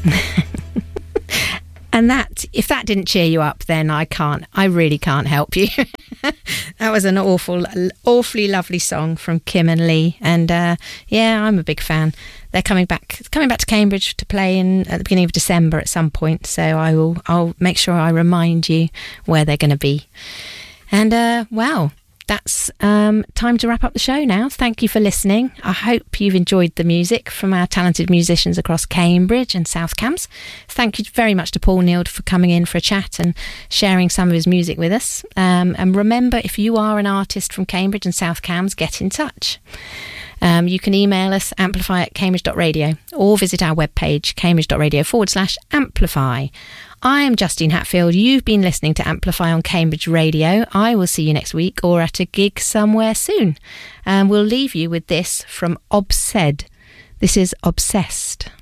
And if that didn't cheer you up, then I really can't help you. That was an awfully lovely song from Kim and Lee. And I'm a big fan. They're coming back to Cambridge to play at the beginning of December at some point. So I'll make sure I remind you where they're going to be. And that's time to wrap up the show now. Thank you for listening. I hope you've enjoyed the music from our talented musicians across Cambridge and South Cambs. Thank you very much to Paul Neild for coming in for a chat and sharing some of his music with us. And remember, if you are an artist from Cambridge and South Cambs, get in touch. You can email us amplify@cambridge.radio or visit our webpage cambridge.radio/amplify. I am Justine Hatfield. You've been listening to Amplify on Cambridge Radio. I will see you next week or at a gig somewhere soon. And we'll leave you with this from Obsed. This is Obsessed.